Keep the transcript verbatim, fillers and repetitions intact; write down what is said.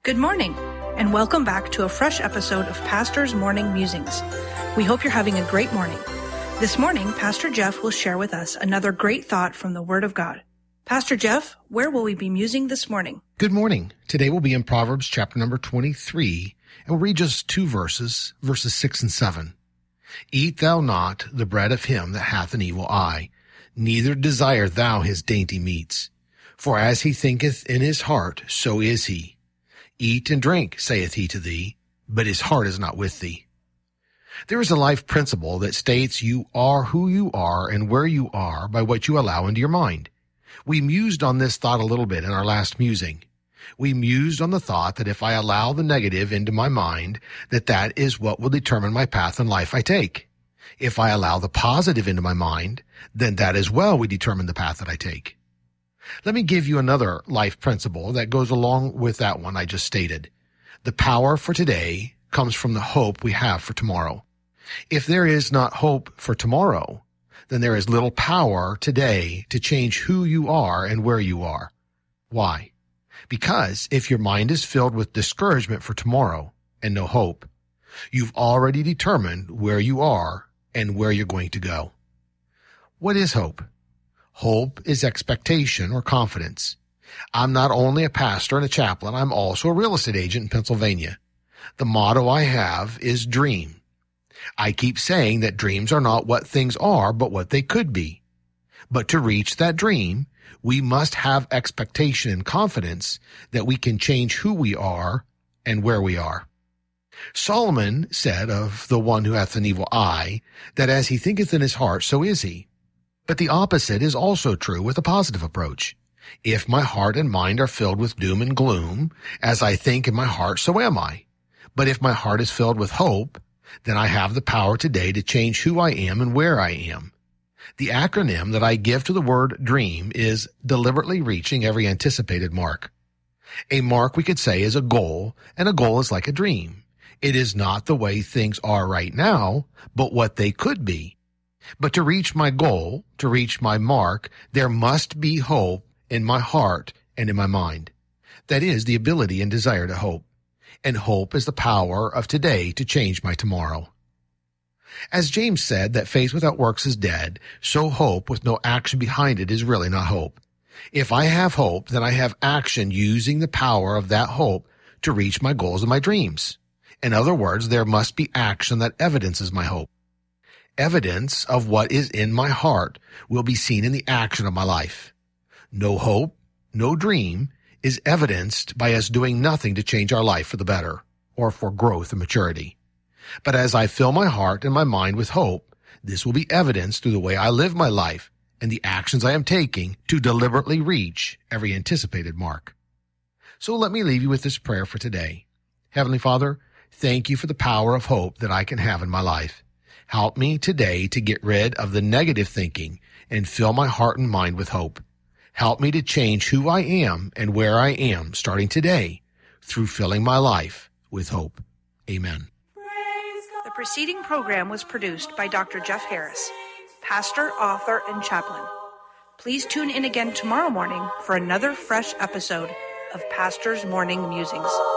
Good morning, and welcome back to a fresh episode of Pastor's Morning Musings. We hope you're having a great morning. This morning, Pastor Jeff will share with us another great thought from the Word of God. Pastor Jeff, where will we be musing this morning? Good morning. Today we'll be in Proverbs chapter number twenty-three, and we'll read just two verses, verses six and seven. Eat thou not the bread of him that hath an evil eye, neither desire thou his dainty meats. For as he thinketh in his heart, so is he. Eat and drink, saith he to thee, but his heart is not with thee. There is a life principle that states you are who you are and where you are by what you allow into your mind. We mused on this thought a little bit in our last musing. We mused on the thought that if I allow the negative into my mind, that that is what will determine my path in life I take. If I allow the positive into my mind, then that as well will determine the path that I take. Let me give you another life principle that goes along with that one I just stated. The power for today comes from the hope we have for tomorrow. If there is not hope for tomorrow, then there is little power today to change who you are and where you are. Why? Because if your mind is filled with discouragement for tomorrow and no hope, you've already determined where you are and where you're going to go. What is hope? Hope is expectation or confidence. I'm not only a pastor and a chaplain, I'm also a real estate agent in Pennsylvania. The motto I have is dream. I keep saying that dreams are not what things are, but what they could be. But to reach that dream, we must have expectation and confidence that we can change who we are and where we are. Solomon said of the one who hath an evil eye, that as he thinketh in his heart, so is he. But the opposite is also true with a positive approach. If my heart and mind are filled with doom and gloom, as I think in my heart, so am I. But if my heart is filled with hope, then I have the power today to change who I am and where I am. The acronym that I give to the word dream is deliberately reaching every anticipated mark. A mark, we could say, is a goal, and a goal is like a dream. It is not the way things are right now, but what they could be. But to reach my goal, to reach my mark, there must be hope in my heart and in my mind. That is the ability and desire to hope. And hope is the power of today to change my tomorrow. As James said that faith without works is dead, so hope with no action behind it is really not hope. If I have hope, then I have action using the power of that hope to reach my goals and my dreams. In other words, there must be action that evidences my hope. Evidence of what is in my heart will be seen in the action of my life. No hope, no dream is evidenced by us doing nothing to change our life for the better or for growth and maturity. But as I fill my heart and my mind with hope, this will be evidenced through the way I live my life and the actions I am taking to deliberately reach every anticipated mark. So let me leave you with this prayer for today. Heavenly Father, thank you for the power of hope that I can have in my life. Help me today to get rid of the negative thinking and fill my heart and mind with hope. Help me to change who I am and where I am starting today through filling my life with hope. Amen. The preceding program was produced by Doctor Jeff Harris, pastor, author, and chaplain. Please tune in again tomorrow morning for another fresh episode of Pastor's Morning Musings.